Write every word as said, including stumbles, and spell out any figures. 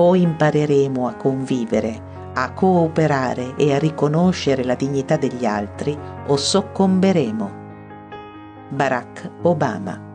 O impareremo a convivere, a cooperare e a riconoscere la dignità degli altri, o soccomberemo. Barack Obama.